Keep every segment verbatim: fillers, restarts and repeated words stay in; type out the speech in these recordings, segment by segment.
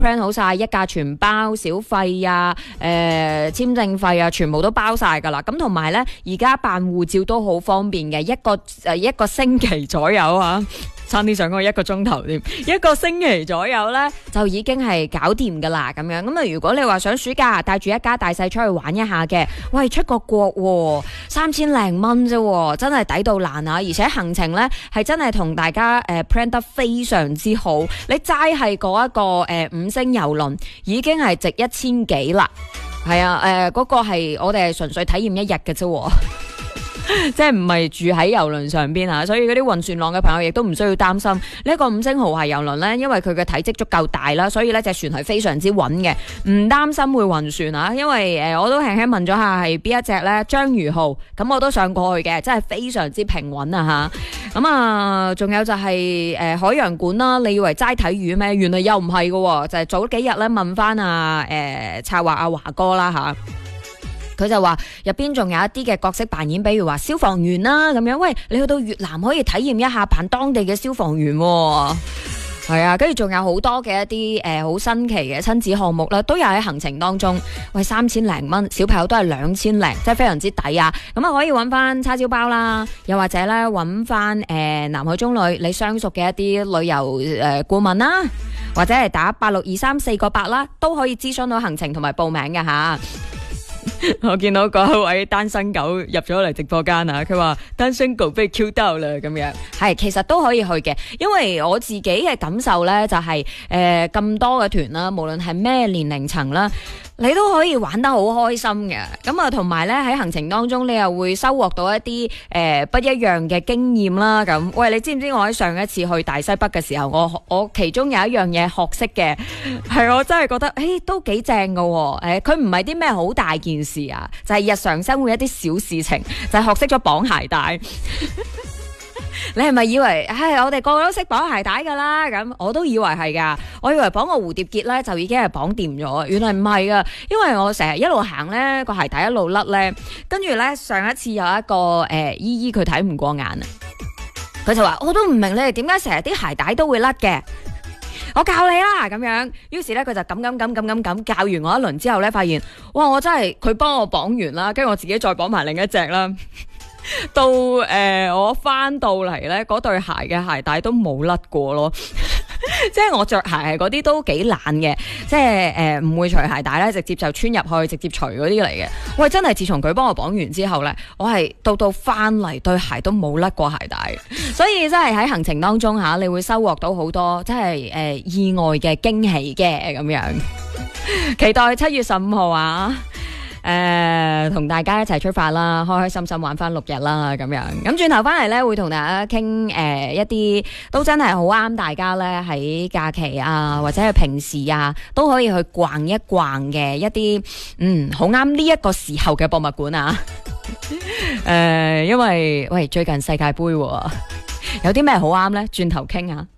plan 好晒，一價全包，小費啊，誒簽證費啊，全部都包晒噶啦。咁同埋咧，而家辦護照都好方便嘅，一個誒一個星期左右啊。差啲上嗰一個鐘頭添，一個星期左右呢，就已經係搞掂噶啦咁樣。咁啊，如果你話想暑假帶住一家大細出去玩一下嘅，喂，出個國喎，三千零蚊啫，真係抵到爛啊！而且行程呢，係真係同大家誒 plan 得非常之好。你齋係嗰一個誒、呃、五星遊輪已經係值一千幾啦。係啊，誒、呃、嗰、那個係我哋係純粹體驗一日嘅啫。即係唔係住喺郵輪上邊啊，所以嗰啲暈船浪嘅朋友亦都唔需要擔心呢一個五星豪華郵輪呢，因為佢嘅體積足夠大啦，所以呢隻船係非常之穩嘅，唔擔心會暈船啊。因為誒、呃、我都輕輕問咗下係邊一隻呢？章魚號，咁我都上過去嘅，真係非常之平穩啊吓。咁啊，仲有就係、是、誒、呃、海洋館啦，你以為齋睇魚咩？原來又唔係嘅，就係、是、早幾日咧問翻啊誒策劃阿華哥啦吓。佢就話入邊仲有一啲嘅角色扮演，比如話消防員啦咁樣。喂，你去到越南可以體驗一下扮當地嘅消防員喎。係啊，跟住仲有好多嘅一啲誒好新奇嘅親子項目啦，都有喺行程當中。喂，三千零蚊，小朋友都係兩千零，即係非常之抵啊！咁啊，可以揾翻叉燒包啦，又或者咧揾翻誒南海中旅你相熟嘅一啲旅遊誒顧問啦，或者係打八六二三四個八啦，都可以諮詢到行程同埋報名嘅吓。我見到嗰位單身狗入咗嚟直播間啊，佢話單身狗被 Q 到啦咁樣，係其實都可以去嘅，因為我自己嘅感受呢，就係誒咁多嘅團啦，無論係咩年齡層啦，你都可以玩得好開心嘅。咁啊，同埋呢喺行程當中，你又會收穫到一啲誒、呃、不一樣嘅經驗啦。咁，喂，你知唔知我喺上一次去大西北嘅時候，我我其中有一樣嘢學識嘅，係我真係覺得誒都幾正噶。誒，佢唔係啲咩好大件事啊，就係、是、日常生活一啲小事情，就係、是、學識咗綁鞋帶。你係咪以為唉，我哋個個都識綁鞋帶噶啦？咁我都以為係噶，我以為綁個蝴蝶結咧就已經係綁掂咗，原來唔係噶。因為我成日一路行咧個鞋帶一路甩咧，跟住咧上一次有一個誒、呃、姨姨佢睇唔過眼啊，佢就話我都唔明你哋點解成日啲鞋帶都會甩嘅。我教你啦咁樣，於是咧佢就咁咁咁咁咁咁教完我一輪之後咧，發現哇我真係佢幫我綁完啦，跟住我自己再綁埋另一隻啦。到誒、呃、我翻到嚟咧，嗰對鞋嘅鞋帶都冇甩過咯。即係我着鞋係嗰啲都幾懶嘅，即係誒唔會除鞋帶咧，直接就穿入去，直接除嗰啲嚟嘅。喂，真係自從佢幫我綁完之後咧，我係到到翻嚟對鞋都冇甩過鞋帶，所以真係喺行程當中吓，你會收穫到好多即係誒意外嘅驚喜嘅咁樣。期待七月十五號啊！誒、呃，同大家一齊出發啦，開開心心玩翻六日啦，咁樣。咁轉頭翻嚟咧，會同大家傾誒、呃、一啲都真係好啱大家咧，喺假期啊，或者係平時啊，都可以去逛一逛嘅一啲，嗯，好啱呢一個時候嘅博物館啊。誒、呃，因為喂最近世界盃、啊，有啲咩好啱咧？轉頭傾下。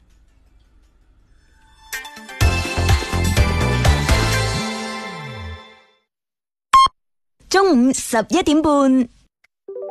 中午十一點半。